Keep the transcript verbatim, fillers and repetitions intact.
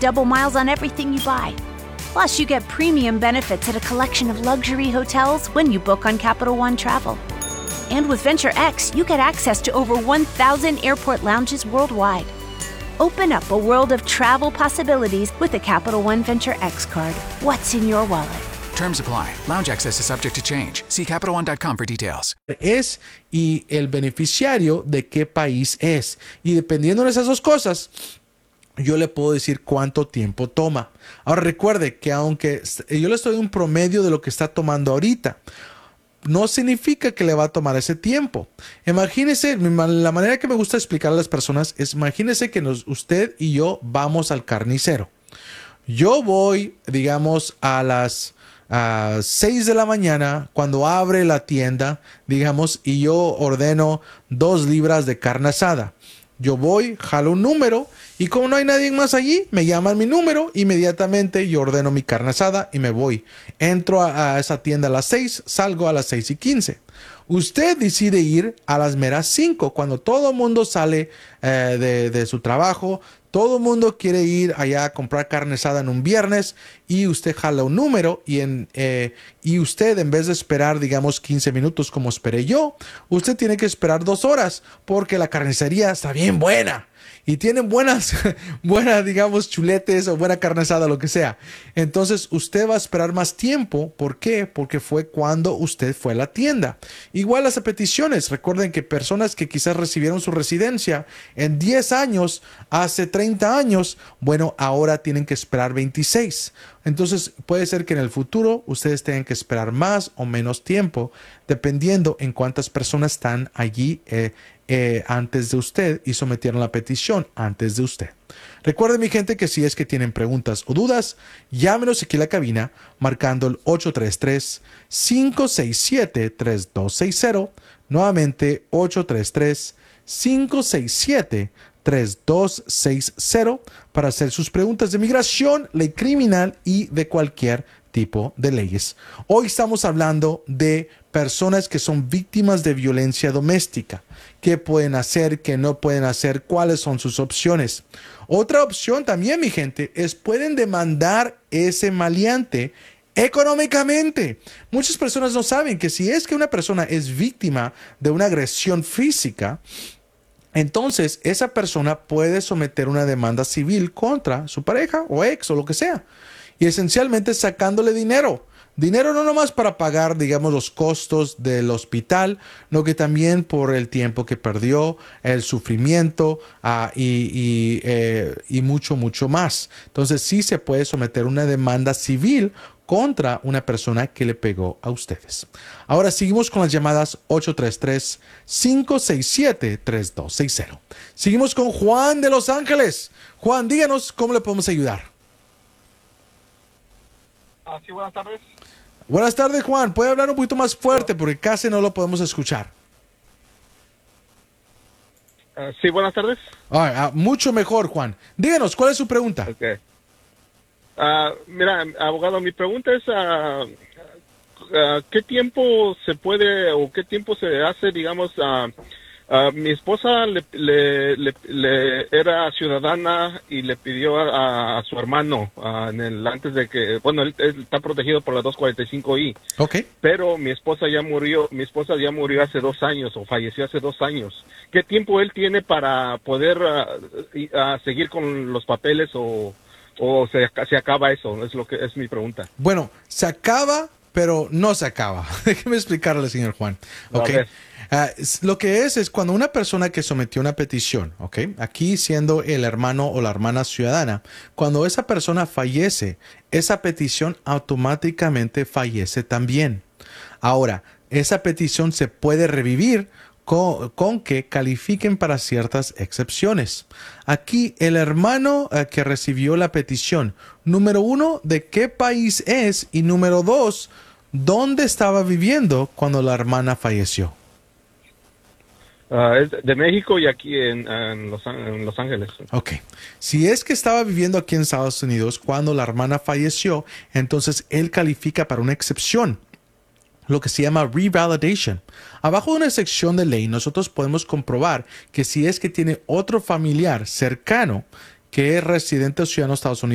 double miles on everything you buy. Plus, you get premium benefits at a collection of luxury hotels when you book on Capital One Travel. And with Venture X, you get access to over one thousand airport lounges worldwide. Open up a world of travel possibilities with the Capital One Venture X card. What's in your wallet? Terms apply. Lounge access is subject to change. See Capital One dot com for details. Es y el beneficiario de qué país es. Y dependiendo de esas dos cosas, yo le puedo decir cuánto tiempo toma. Ahora recuerde que aunque yo le estoy dando un promedio de lo que está tomando ahorita, no significa que le va a tomar ese tiempo. Imagínese, la manera que me gusta explicar a las personas es, imagínese que nos, usted y yo vamos al carnicero. Yo voy, digamos, a las a seis de la mañana, cuando abre la tienda, digamos, y yo ordeno dos libras de carne asada. Yo voy, jalo un número y como no hay nadie más allí, me llaman mi número, inmediatamente yo ordeno mi carne asada y me voy. Entro a, a esa tienda a las seis, salgo a las seis y quince. Usted decide ir a las meras cinco, cuando todo el mundo sale eh, de, de su trabajo, todo el mundo quiere ir allá a comprar carne asada en un viernes y usted jala un número y, en, eh, y usted en vez de esperar digamos quince minutos como esperé yo, usted tiene que esperar dos horas porque la carnicería está bien buena. Y tienen buenas, buenas, digamos, chuletes o buena carne asada, lo que sea. Entonces, usted va a esperar más tiempo. ¿Por qué? Porque fue cuando usted fue a la tienda. Igual las peticiones. Recuerden que personas que quizás recibieron su residencia en diez años, hace treinta años, bueno, ahora tienen que esperar veintiséis. Entonces, puede ser que en el futuro ustedes tengan que esperar más o menos tiempo, dependiendo en cuántas personas están allí eh, eh, antes de usted y sometieron la petición antes de usted. Recuerden, mi gente, que si es que tienen preguntas o dudas, llámenos aquí a la cabina marcando el ocho tres tres, cinco seis siete, tres dos seis cero. Nuevamente, ocho tres tres, cinco seis siete, tres dos seis cero para hacer sus preguntas de migración, ley criminal y de cualquier tipo de leyes. Hoy estamos hablando de personas que son víctimas de violencia doméstica. ¿Qué pueden hacer? ¿Qué no pueden hacer? ¿Cuáles son sus opciones? Otra opción también, mi gente, es pueden demandar ese maleante económicamente. Muchas personas no saben que si es que una persona es víctima de una agresión física, entonces esa persona puede someter una demanda civil contra su pareja o ex o lo que sea. Y esencialmente sacándole dinero. Dinero no nomás para pagar, digamos, los costos del hospital, no que también por el tiempo que perdió, el sufrimiento uh, y, y, eh, y mucho, mucho más. Entonces sí se puede someter una demanda civil contra una persona que le pegó a ustedes. Ahora seguimos con las llamadas ocho tres tres, cinco seis siete, tres dos seis cero. Seguimos con Juan de Los Ángeles. Juan, díganos cómo le podemos ayudar. Ah, sí, buenas tardes. Buenas tardes, Juan. ¿Puede hablar un poquito más fuerte? Porque casi no lo podemos escuchar. Uh, sí, buenas tardes. Ah, ah, mucho mejor, Juan. Díganos, ¿cuál es su pregunta? Okay. Uh, mira, abogado, mi pregunta es, uh, uh, ¿qué tiempo se puede o qué tiempo se hace, digamos, uh, uh, mi esposa le, le, le, le era ciudadana y le pidió a, a su hermano uh, en el, antes de que, bueno, él, él está protegido por la dos cuarenta y cinco I. Okay. Pero mi esposa ya murió, mi esposa ya murió hace dos años o falleció hace dos años. ¿Qué tiempo él tiene para poder uh, uh, seguir con los papeles o ¿O se, se acaba eso? Es lo que es mi pregunta. Bueno, se acaba, pero no se acaba. Déjeme explicarle, señor Juan. Okay. Uh, lo que es, es cuando una persona que sometió una petición, okay, aquí siendo el hermano o la hermana ciudadana, cuando esa persona fallece, esa petición automáticamente fallece también. Ahora, esa petición se puede revivir Con, con que califiquen para ciertas excepciones. Aquí el hermano eh, que recibió la petición, número uno, ¿de qué país es? Y número dos, ¿dónde estaba viviendo cuando la hermana falleció? Uh, es de México y aquí en, en, Los, en Los Ángeles. Ok. Si es que estaba viviendo aquí en Estados Unidos cuando la hermana falleció, entonces él califica para una excepción, lo que se llama revalidation. Abajo de una sección de ley, nosotros podemos comprobar que si es que tiene otro familiar cercano que es residente o ciudadano de Estados Unidos,